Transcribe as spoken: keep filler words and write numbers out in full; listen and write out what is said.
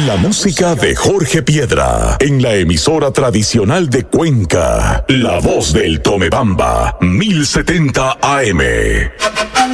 La música de Jorge Piedra en la emisora tradicional de Cuenca, La Voz del Tomebamba, mil setenta A M.